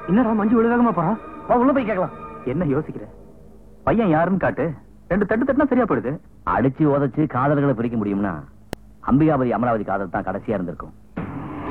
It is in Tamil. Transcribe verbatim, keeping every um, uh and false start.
என்னடா மஞ்சு இவ்வளவு வேகமா போறான்? வா உள்ள போய் கேட்கலாம். என்ன யோசிக்கிற? பையன் யாருன்னு காட்டு. ரெண்டு தட்டு தட்டுனா சரியா போயிடுது. அடிச்சு உதச்சு காதல்களை பிரிக்க முடியும்னா அம்பிகாபதி அமராவதி காதல் தான் கடைசியா இருந்திருக்கும்.